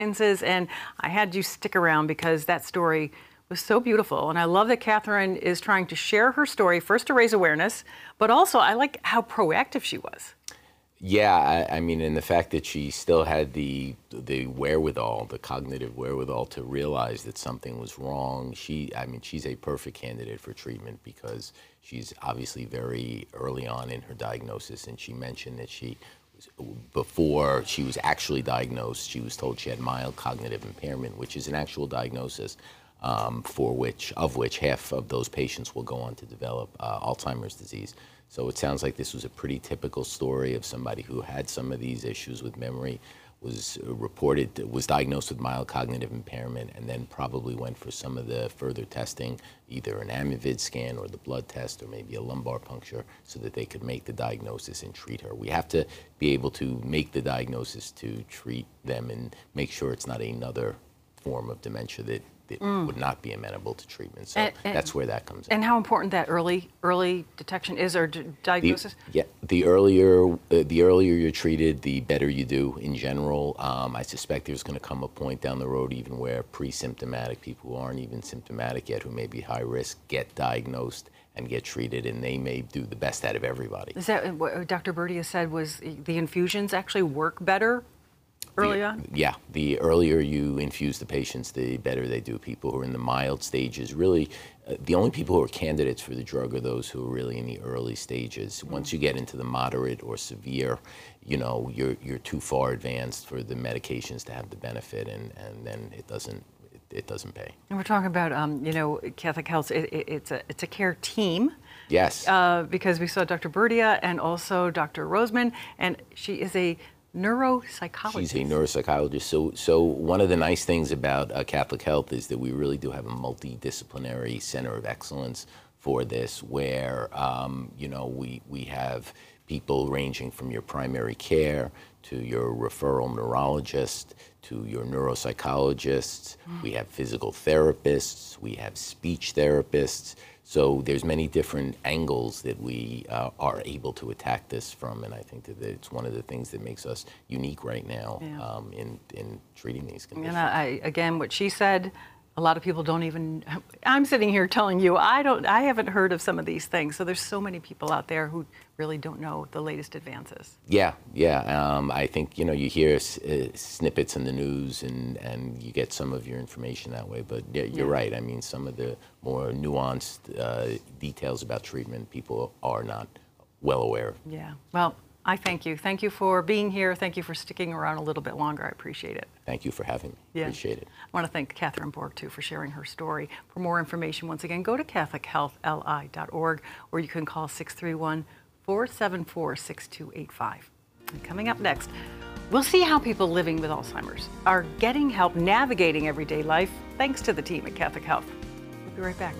experiences, and I had you stick around because that story was so beautiful. And I love that Catherine is trying to share her story, first to raise awareness, but also I like how proactive she was. Yeah, I mean, and the fact that she still had the wherewithal, the cognitive wherewithal to realize that something was wrong. I mean, she's a perfect candidate for treatment because she's obviously very early on in her diagnosis, and she mentioned that before she was actually diagnosed, she was told she had mild cognitive impairment, which is an actual diagnosis, of which half of those patients will go on to develop Alzheimer's disease. So it sounds like this was a pretty typical story of somebody who had some of these issues with memory, was diagnosed with mild cognitive impairment, and then probably went for some of the further testing, either an amyvid scan or the blood test or maybe a lumbar puncture, so that they could make the diagnosis and treat her. We have to be able to make the diagnosis to treat them and make sure it's not another form of dementia that would not be amenable to treatment. So that's where that comes in. And how important that early detection is, or diagnosis? The earlier you're treated, the better you do in general. I suspect there's going to come a point down the road even where pre-symptomatic people who aren't even symptomatic yet, who may be high risk, get diagnosed and get treated, and they may do the best out of everybody. Is that what Dr. Burdia said, was the infusions actually work better early on? Yeah, the earlier you infuse the patients, the better they do. People who are in the mild stages, really, the only people who are candidates for the drug are those who are really in the early stages. Once you get into the moderate or severe, you know, you're too far advanced for the medications to have the benefit, and then it doesn't pay. And we're talking about, you know, Catholic Health. It's a care team. Yes. Because we saw Dr. Burdia and also Dr. Roseman, and she is a neuropsychologist. She's a neuropsychologist. So one of the nice things about Catholic Health is that we really do have a multidisciplinary center of excellence for this, where you know, we have people ranging from your primary care to your referral neurologist to your neuropsychologists. We have physical therapists. We have speech therapists. So there's many different angles that we are able to attack this from, and I think that it's one of the things that makes us unique right now in treating these conditions. And again, what she said, a lot of people don't even, I'm sitting here telling you, I haven't heard of some of these things. So there's so many people out there who really don't know the latest advances. Yeah. I think, you know, you hear snippets in the news and you get some of your information that way. But yeah, you're right. I mean, some of the more nuanced details about treatment, people are not well aware of. Yeah. Well, I thank you. Thank you for being here. Thank you for sticking around a little bit longer. I appreciate it. Thank you for having me. Yeah. Appreciate it. I want to thank Catherine Bork, too, for sharing her story. For more information, once again, go to CatholicHealthLI.org, or you can call 631-474-6285. And coming up next, we'll see how people living with Alzheimer's are getting help navigating everyday life thanks to the team at Catholic Health. We'll be right back.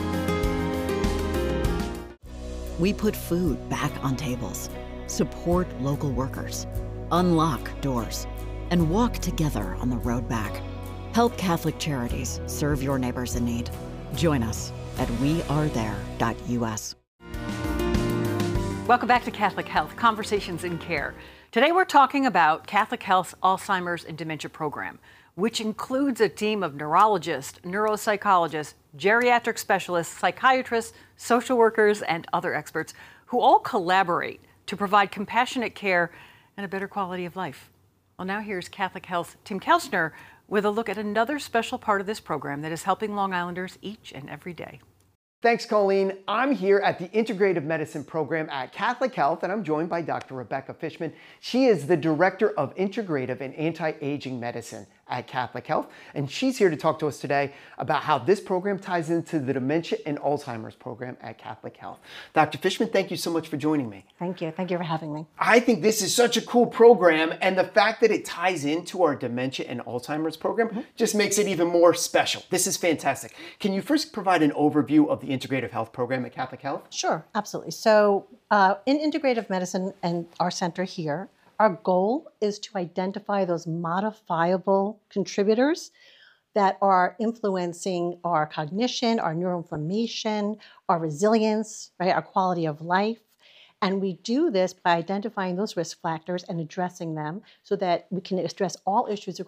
We put food back on tables, support local workers, unlock doors, and walk together on the road back. Help Catholic Charities serve your neighbors in need. Join us at wearethere.us. Welcome back to Catholic Health, Conversations in Care. Today we're talking about Catholic Health's Alzheimer's and Dementia program, which includes a team of neurologists, neuropsychologists, geriatric specialists, psychiatrists, social workers, and other experts who all collaborate to provide compassionate care and a better quality of life. Well, now here's Catholic Health's Tim Kelchner with a look at another special part of this program that is helping Long Islanders each and every day. Thanks, Colleen. I'm here at the Integrative Medicine Program at Catholic Health, and I'm joined by Dr. Rebecca Fishman. She is the Director of Integrative and Anti-Aging Medicine at Catholic Health, and she's here to talk to us today about how this program ties into the Dementia and Alzheimer's program at Catholic Health. Dr. Fishman, thank you so much for joining me. Thank you. Thank you for having me. I think this is such a cool program, and the fact that it ties into our Dementia and Alzheimer's program just makes it even more special. This is fantastic. Can you first provide an overview of the Integrative Health program at Catholic Health? Sure, absolutely. So in Integrative Medicine and our center here, our goal is to identify those modifiable contributors that are influencing our cognition, our neuroinflammation, our resilience, right, our quality of life. And we do this by identifying those risk factors and addressing them so that we can address all issues